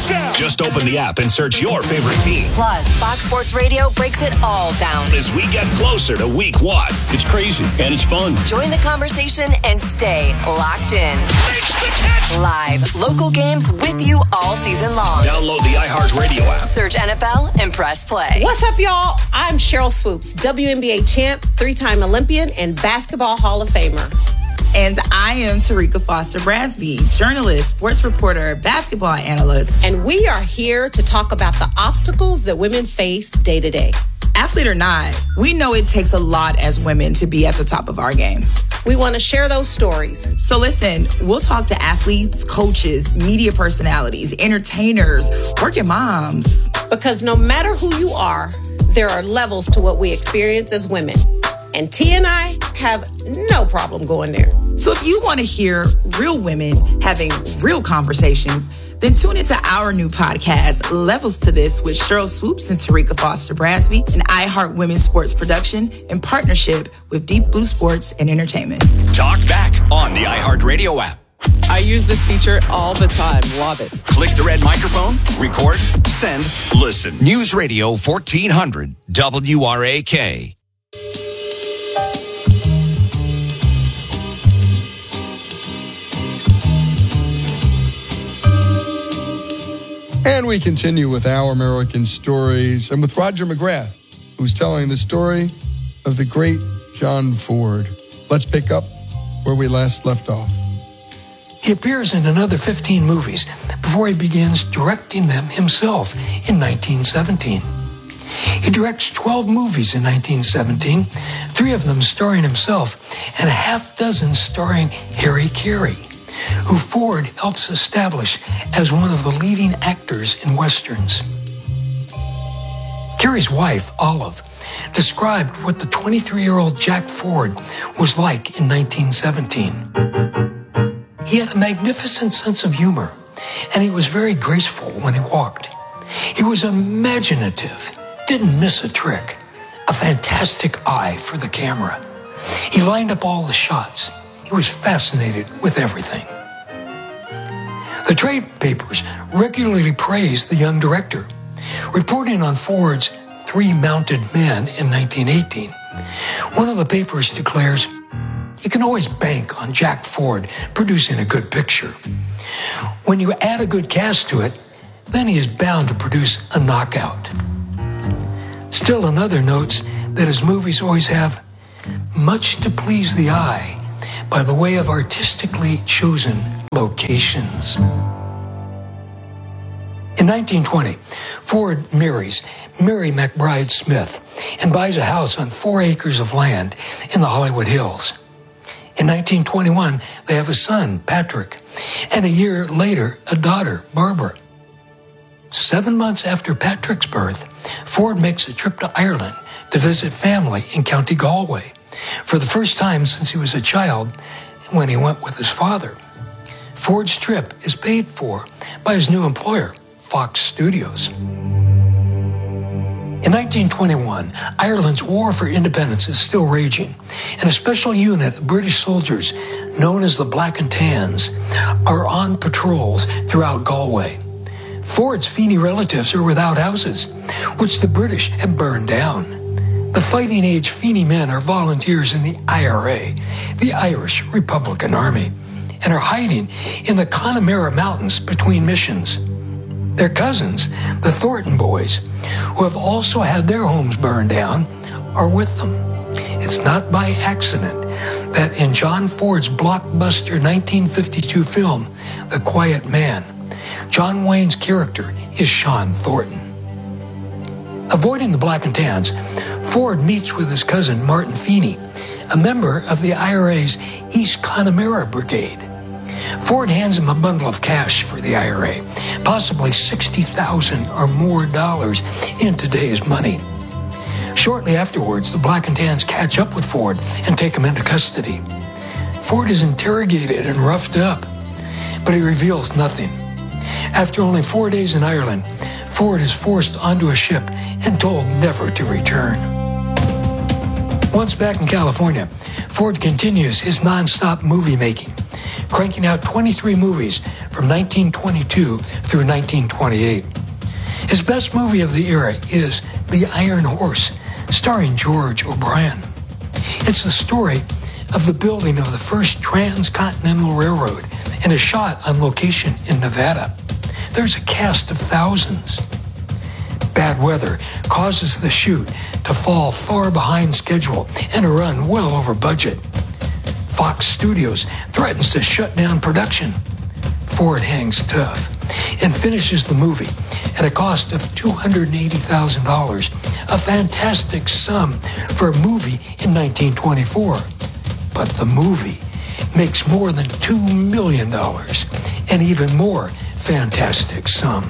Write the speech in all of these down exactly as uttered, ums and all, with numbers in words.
Touchdown! Just open the app and search your favorite team. Plus, Fox Sports Radio breaks it all down as we get closer to week one. It's crazy and it's fun. Join the conversation and stay locked in. Makes the catch! Live, local games with you all season long. Download the iHeartRadio app. Search N F L and press play. What's up, y'all? I'm Cheryl Swoops, W N B A champ, three-time Olympian, and Basketball Hall of Famer. And I am Tarika Foster Brasby, journalist, sports reporter, basketball analyst. And we are here to talk about the obstacles that women face day to day. Athlete or not, we know it takes a lot as women to be at the top of our game. We want to share those stories. So listen, we'll talk to athletes, coaches, media personalities, entertainers, working moms. Because no matter who you are, there are levels to what we experience as women. And T and I have no problem going there. So if you want to hear real women having real conversations, then tune into our new podcast, Levels to This, with Cheryl Swoops and Tarika Foster Brasby, an iHeart Women's Sports production in partnership with Deep Blue Sports and Entertainment. Talk back on the iHeartRadio app. I use this feature all the time. Love it. Click the red microphone, record, send, listen. News Radio fourteen hundred W R A K. And we continue with Our American Stories and with Roger McGrath, who's telling the story of the great John Ford. Let's pick up where we last left off. He appears in another fifteen movies before he begins directing them himself in nineteen seventeen. He directs twelve movies in nineteen seventeen, three of them starring himself, and a half dozen starring Harry Carey, who Ford helps establish as one of the leading actors in Westerns. Carey's wife, Olive, described what the twenty-three-year-old Jack Ford was like in nineteen seventeen. He had a magnificent sense of humor, and he was very graceful when he walked. He was imaginative, didn't miss a trick, a fantastic eye for the camera. He lined up all the shots. He was fascinated with everything. The trade papers regularly praised the young director. Reporting on Ford's Three Mounted Men in nineteen eighteen, one of the papers declares, "You can always bank on Jack Ford producing a good picture. When you add a good cast to it, then he is bound to produce a knockout." Still another notes that his movies always have much to please the eye by the way of artistically chosen locations. In nineteen twenty, Ford marries Mary McBride Smith and buys a house on four acres of land in the Hollywood Hills. In nineteen twenty-one, they have a son, Patrick, and a year later, a daughter, Barbara. Seven months after Patrick's birth, Ford makes a trip to Ireland to visit family in County Galway, for the first time since he was a child, when he went with his father. Ford's trip is paid for by his new employer, Fox Studios. In nineteen twenty-one, Ireland's war for independence is still raging, and a special unit of British soldiers, known as the Black and Tans, are on patrols throughout Galway. Ford's Feeney relatives are without houses, which the British have burned down. The fighting-age Feeney men are volunteers in the I R A, the Irish Republican Army, and are hiding in the Connemara Mountains between missions. Their cousins, the Thornton boys, who have also had their homes burned down, are with them. It's not by accident that in John Ford's blockbuster nineteen fifty-two film, The Quiet Man, John Wayne's character is Sean Thornton. Avoiding the Black and Tans, Ford meets with his cousin Martin Feeney, a member of the I R A's East Connemara Brigade. Ford hands him a bundle of cash for the I R A, possibly sixty thousand dollars or more dollars in today's money. Shortly afterwards, the Black and Tans catch up with Ford and take him into custody. Ford is interrogated and roughed up, but he reveals nothing. After only four days in Ireland, Ford is forced onto a ship and told never to return. Once back in California, Ford continues his non-stop movie making, cranking out twenty-three movies from nineteen twenty-two through nineteen twenty-eight. His best movie of the era is The Iron Horse, starring George O'Brien. It's the story of the building of the first transcontinental railroad and is shot on location in Nevada. There's a cast of thousands. Bad weather causes the shoot to fall far behind schedule and to run well over budget. Fox Studios threatens to shut down production. Ford hangs tough and finishes the movie at a cost of two hundred eighty thousand dollars, a fantastic sum for a movie in nineteen twenty-four. But the movie makes more than two million dollars, an even more fantastic sum.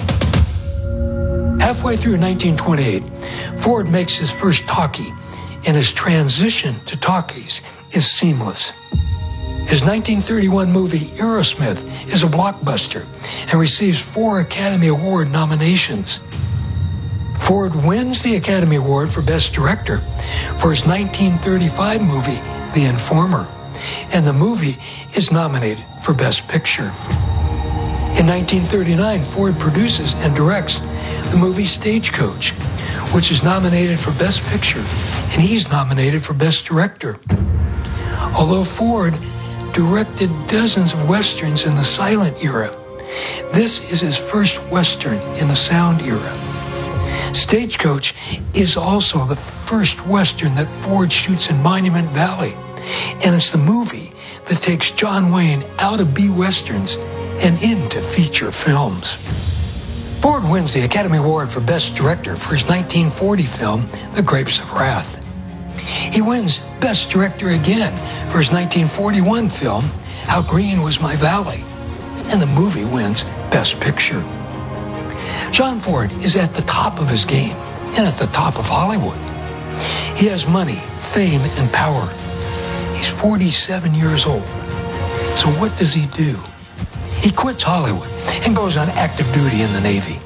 Halfway through nineteen twenty-eight, Ford makes his first talkie, and his transition to talkies is seamless. His nineteen thirty-one movie Aerosmith is a blockbuster and receives four Academy Award nominations. Ford wins the Academy Award for Best Director for his nineteen thirty-five movie The Informer, and the movie is nominated for Best Picture. In nineteen thirty-nine, Ford produces and directs the movie Stagecoach, which is nominated for Best Picture, and he's nominated for Best Director. Although Ford directed dozens of westerns in the silent era, this is his first western in the sound era. Stagecoach is also the first western that Ford shoots in Monument Valley, and it's the movie that takes John Wayne out of B-westerns and into feature films. Ford wins the Academy Award for Best Director for his nineteen forty film, The Grapes of Wrath. He wins Best Director again for his nineteen forty-one film, How Green Was My Valley, and the movie wins Best Picture. John Ford is at the top of his game and at the top of Hollywood. He has money, fame, and power. He's forty-seven years old. So what does he do? He quits Hollywood and goes on active duty in the Navy.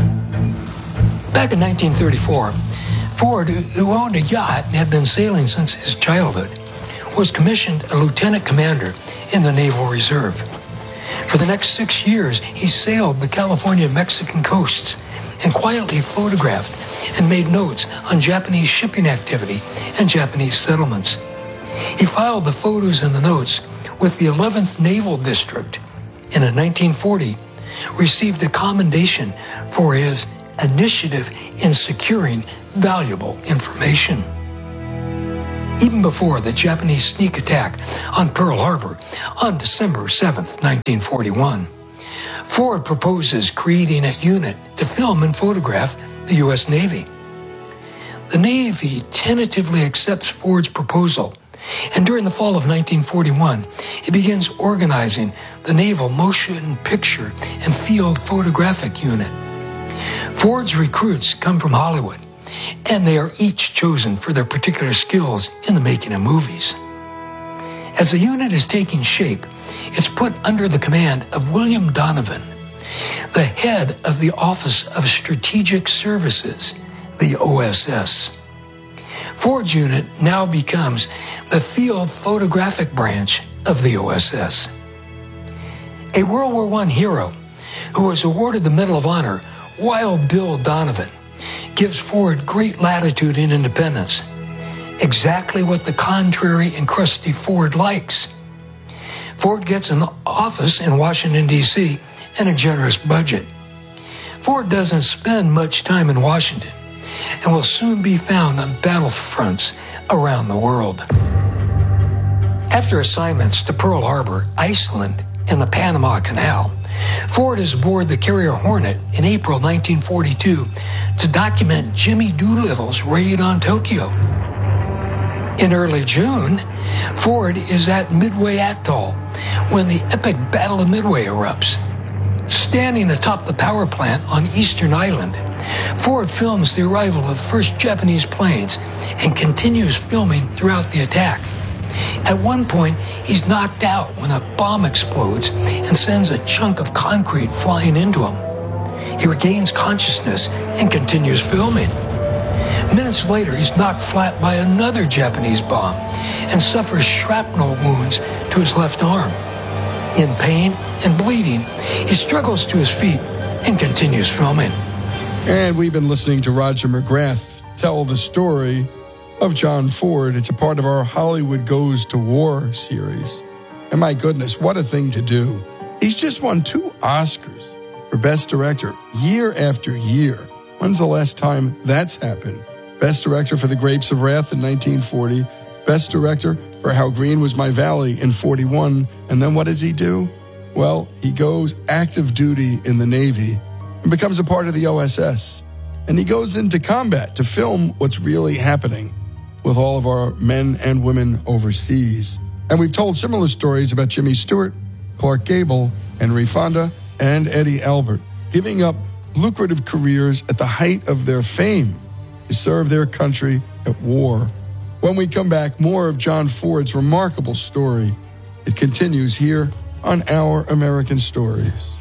Back in nineteen thirty-four, Ford, who owned a yacht and had been sailing since his childhood, was commissioned a lieutenant commander in the Naval Reserve. For the next six years, he sailed the California and Mexican coasts and quietly photographed and made notes on Japanese shipping activity and Japanese settlements. He filed the photos and the notes with the eleventh Naval District, and in nineteen forty, received a commendation for his initiative in securing valuable information. Even before the Japanese sneak attack on Pearl Harbor on December seventh, nineteen forty-one, Ford proposes creating a unit to film and photograph the U S Navy. The Navy tentatively accepts Ford's proposal, and during the fall of nineteen forty-one, it begins organizing the Naval Motion Picture and Field Photographic Unit. Ford's recruits come from Hollywood, and they are each chosen for their particular skills in the making of movies. As the unit is taking shape, it's put under the command of William Donovan, the head of the Office of Strategic Services, the O S S. Ford's unit now becomes the Field Photographic Branch of the O S S. A World War One hero who was awarded the Medal of Honor, Wild Bill Donovan, gives Ford great latitude and independence, exactly what the contrary and crusty Ford likes. Ford gets an office in Washington, D C and a generous budget. Ford doesn't spend much time in Washington and will soon be found on battlefronts around the world. After assignments to Pearl Harbor, Iceland, and the Panama Canal, Ford is aboard the carrier Hornet in April nineteen forty-two to document Jimmy Doolittle's raid on Tokyo. In early June, Ford is at Midway Atoll when the epic Battle of Midway erupts. Standing atop the power plant on Eastern Island, Ford films the arrival of the first Japanese planes and continues filming throughout the attack. At one point, he's knocked out when a bomb explodes and sends a chunk of concrete flying into him. He regains consciousness and continues filming. Minutes later, he's knocked flat by another Japanese bomb and suffers shrapnel wounds to his left arm. In pain and bleeding, he struggles to his feet and continues filming. And we've been listening to Roger McGrath tell the story of John Ford. It's a part of our Hollywood Goes to War series. And my goodness, what a thing to do. He's just won two Oscars for Best Director year after year. When's the last time that's happened? Best Director for The Grapes of Wrath in nineteen forty. Best Director for How Green Was My Valley in forty-one. And then what does he do? Well, he goes active duty in the Navy and becomes a part of the O S S. And he goes into combat to film what's really happening with all of our men and women overseas. And we've told similar stories about Jimmy Stewart, Clark Gable, Henry Fonda, and Eddie Albert, giving up lucrative careers at the height of their fame to serve their country at war. When we come back, more of John Ford's remarkable story. It continues here on Our American Stories.